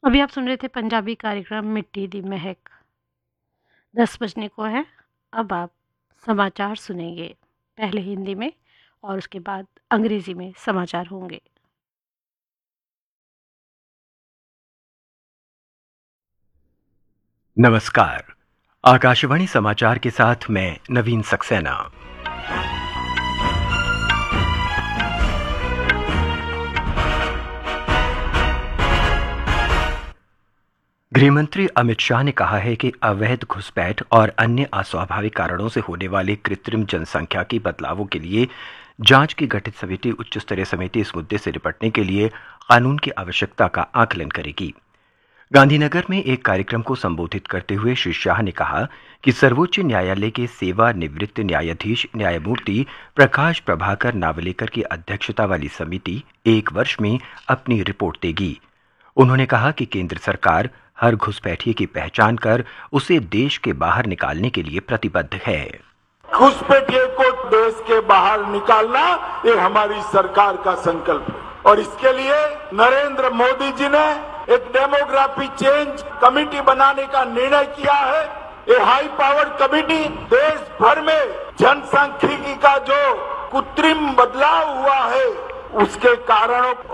अभी आप सुन रहे थे पंजाबी कार्यक्रम मिट्टी दी महक। 10 बजने को है। अब आप समाचार सुनेंगे, पहले हिंदी में और उसके बाद अंग्रेजी में समाचार होंगे। नमस्कार। आकाशवाणी समाचार के साथ मैं नवीन सक्सेना। गृहमंत्री अमित शाह ने कहा है कि अवैध घुसपैठ और अन्य अस्वाभाविक कारणों से होने वाले कृत्रिम जनसंख्या की बदलावों के लिए जांच की गठित समिति उच्च स्तरीय समिति इस मुद्दे से निपटने के लिए कानून की आवश्यकता का आकलन करेगी। गांधीनगर में एक कार्यक्रम को संबोधित करते हुए श्री शाह ने कहा कि सर्वोच्च न्यायालय के सेवानिवृत्त न्यायाधीश न्यायमूर्ति प्रकाश प्रभाकर नावलेकर की अध्यक्षता वाली समिति 1 वर्ष में अपनी रिपोर्ट देगी। उन्होंने कहा कि केंद्र सरकार हर घुसपैठिए की पहचान कर उसे देश के बाहर निकालने के लिए प्रतिबद्ध है। घुसपैठिए को देश के बाहर निकालना ये हमारी सरकार का संकल्प है और इसके लिए नरेंद्र मोदी जी ने एक डेमोग्राफी चेंज कमेटी बनाने का निर्णय किया है। ये हाई पावर्ड कमेटी देश भर में जनसांख्यिकी का जो कृत्रिम बदलाव हुआ है उसके कारणों